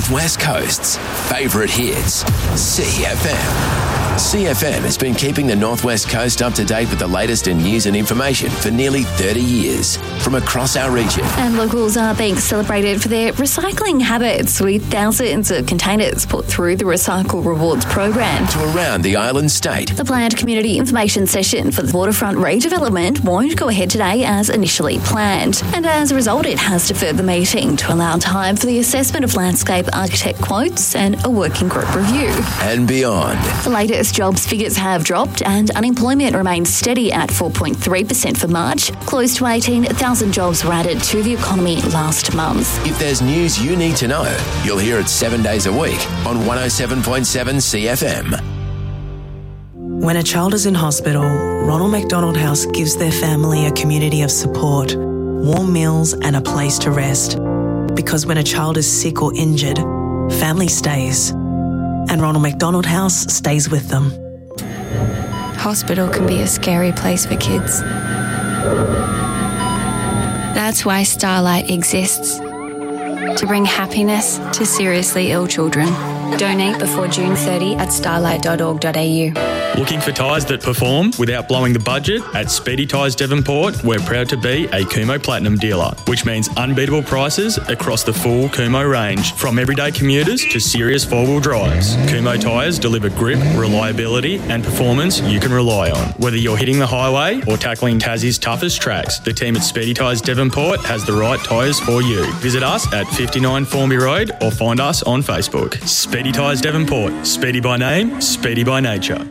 Northwest Coast's favourite hits, CFM. CFM has been keeping the Northwest Coast up to date with the latest in news and information for nearly 30 years from across our region. And locals are being celebrated for their recycling habits, with thousands of containers put through the Recycle Rewards program. To around the island state. The planned community information session for the waterfront redevelopment won't go ahead today as initially planned. And as a result, it has deferred the meeting to allow time for the assessment of landscape architect quotes and a working group review. And beyond. The latest jobs figures have dropped and unemployment remains steady at 4.3% for March. Close to 18,000 jobs were added to the economy last month. If there's news you need to know, you'll hear it 7 days a week on 107.7 CFM. When a child is in hospital, Ronald McDonald House gives their family a community of support, warm meals and a place to rest. Because when a child is sick or injured, family stays. And Ronald McDonald House stays with them. Hospital can be a scary place for kids. That's why Starlight exists. To bring happiness to seriously ill children. Donate before June 30 at starlight.org.au. Looking for tyres that perform without blowing the budget? At Speedy Tyres Devonport, we're proud to be a Kumho Platinum dealer, which means unbeatable prices across the full Kumho range, from everyday commuters to serious four-wheel drives. Kumho tyres deliver grip, reliability and performance you can rely on. Whether you're hitting the highway or tackling Tassie's toughest tracks, the team at Speedy Tyres Devonport has the right tyres for you. Visit us at 59 Formby Road or find us on Facebook. Speedy Tyres Devonport. Speedy by name, speedy by nature.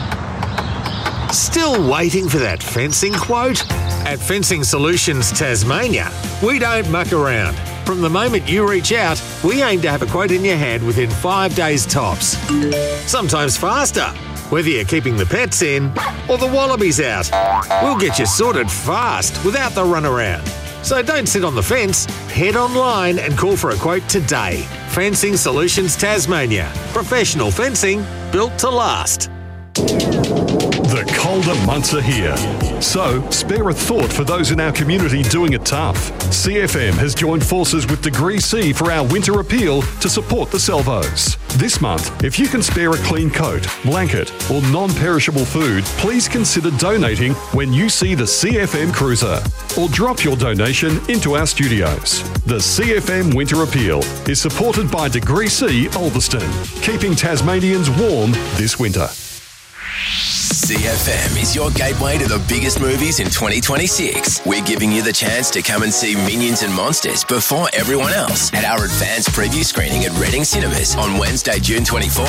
Still waiting for that fencing quote? At Fencing Solutions Tasmania, we don't muck around. From the moment you reach out, we aim to have a quote in your hand within 5 days tops. Sometimes faster, whether you're keeping the pets in or the wallabies out. We'll get you sorted fast without the runaround. So don't sit on the fence, head online and call for a quote today. Fencing Solutions Tasmania. Professional fencing built to last. The colder months are here, so spare a thought for those in our community doing it tough. CFM has joined forces with Degree C for our winter appeal to support the Salvos. This month, if you can spare a clean coat, blanket or non-perishable food, please consider donating when you see the CFM Cruiser, or drop your donation into our studios. The CFM Winter Appeal is supported by Degree C Ulverston, keeping Tasmanians warm this winter. CFM is your gateway to the biggest movies in 2026. We're giving you the chance to come and see Minions and Monsters before everyone else at our advanced preview screening at Reading Cinemas on Wednesday, June 24.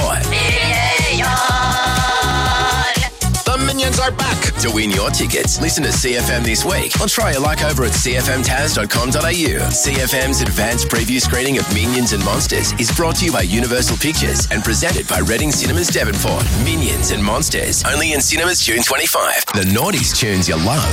The Minions are back! To win your tickets, listen to CFM this week or try your luck over at cfmtaz.com.au. CFM's advanced preview screening of Minions and Monsters is brought to you by Universal Pictures and presented by Reading Cinemas Devonport. Minions and Monsters, only in cinemas June 25. The Naughties tunes you love.